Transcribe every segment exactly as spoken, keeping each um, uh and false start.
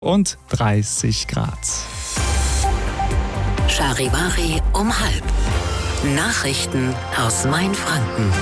und dreißig Grad. Charivari um halb. Nachrichten aus Mainfranken.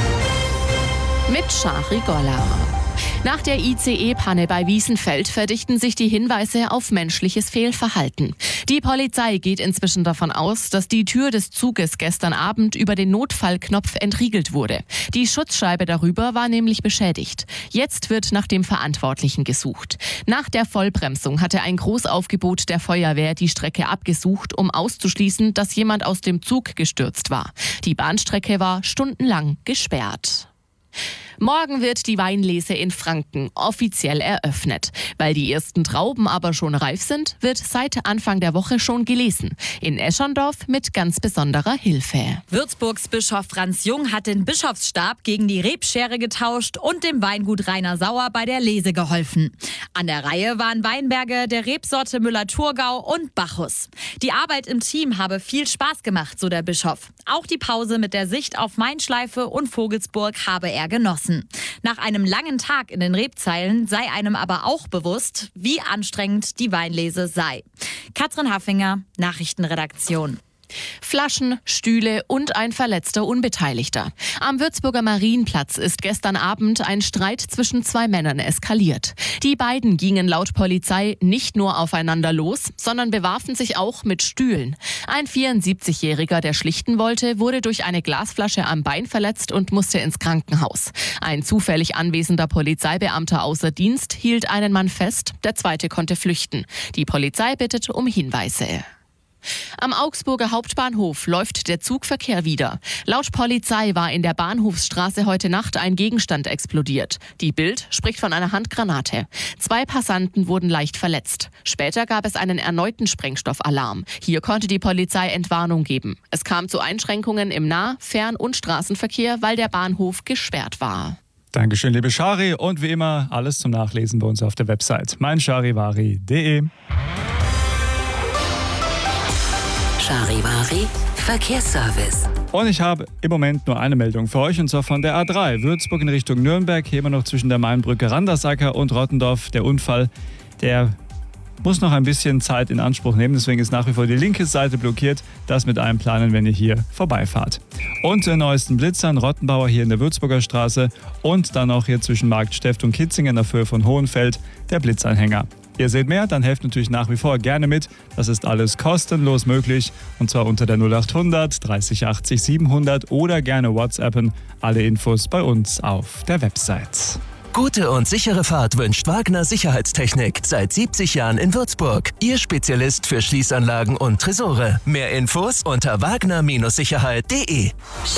Mit Shari Golla. Nach der I C E-Panne bei Wiesenfeld verdichten sich die Hinweise auf menschliches Fehlverhalten. Die Polizei geht inzwischen davon aus, dass die Tür des Zuges gestern Abend über den Notfallknopf entriegelt wurde. Die Schutzscheibe darüber war nämlich beschädigt. Jetzt wird nach dem Verantwortlichen gesucht. Nach der Vollbremsung hatte ein Großaufgebot der Feuerwehr die Strecke abgesucht, um auszuschließen, dass jemand aus dem Zug gestürzt war. Die Bahnstrecke war stundenlang gesperrt. Morgen wird die Weinlese in Franken offiziell eröffnet. Weil die ersten Trauben aber schon reif sind, wird seit Anfang der Woche schon gelesen. In Eschondorf mit ganz besonderer Hilfe. Würzburgs Bischof Franz Jung hat den Bischofsstab gegen die Rebschere getauscht und dem Weingut Rainer Sauer bei der Lese geholfen. An der Reihe waren Weinberge der Rebsorte Müller-Thurgau und Bacchus. Die Arbeit im Team habe viel Spaß gemacht, so der Bischof. Auch die Pause mit der Sicht auf Mainschleife und Vogelsburg habe er genossen. Nach einem langen Tag in den Rebzeilen sei einem aber auch bewusst, wie anstrengend die Weinlese sei. Katrin Haffinger, Nachrichtenredaktion. Flaschen, Stühle und ein verletzter Unbeteiligter. Am Würzburger Marienplatz ist gestern Abend ein Streit zwischen zwei Männern eskaliert. Die beiden gingen laut Polizei nicht nur aufeinander los, sondern bewarfen sich auch mit Stühlen. Ein vierundsiebzigjähriger, der schlichten wollte, wurde durch eine Glasflasche am Bein verletzt und musste ins Krankenhaus. Ein zufällig anwesender Polizeibeamter außer Dienst hielt einen Mann fest, der zweite konnte flüchten. Die Polizei bittet um Hinweise. Am Augsburger Hauptbahnhof läuft der Zugverkehr wieder. Laut Polizei war in der Bahnhofsstraße heute Nacht ein Gegenstand explodiert. Die Bild spricht von einer Handgranate. Zwei Passanten wurden leicht verletzt. Später gab es einen erneuten Sprengstoffalarm. Hier konnte die Polizei Entwarnung geben. Es kam zu Einschränkungen im Nah-, Fern- und Straßenverkehr, weil der Bahnhof gesperrt war. Dankeschön, liebe Shari. Und wie immer alles zum Nachlesen bei uns auf der Website mein charivari punkt de. Charivari Verkehrsservice. Und ich habe im Moment nur eine Meldung für euch, und zwar von der A drei. Würzburg in Richtung Nürnberg, hier immer noch zwischen der Mainbrücke Randersacker und Rottendorf. Der Unfall, der muss noch ein bisschen Zeit in Anspruch nehmen, deswegen ist nach wie vor die linke Seite blockiert. Das mit einplanen, wenn ihr hier vorbeifahrt. Und den neuesten Blitzern, Rottenbauer hier in der Würzburger Straße und dann auch hier zwischen Marktsteft und Kitzingen auf Höhe von Hohenfeld, der Blitzanhänger. Ihr seht mehr, dann helft natürlich nach wie vor gerne mit. Das ist alles kostenlos möglich, und zwar unter der null achthundert dreißig achtzig siebenhundert oder gerne WhatsAppen. Alle Infos bei uns auf der Website. Gute und sichere Fahrt wünscht Wagner Sicherheitstechnik. Seit siebzig Jahren in Würzburg. Ihr Spezialist für Schließanlagen und Tresore. Mehr Infos unter wagner Sicherheit punkt de.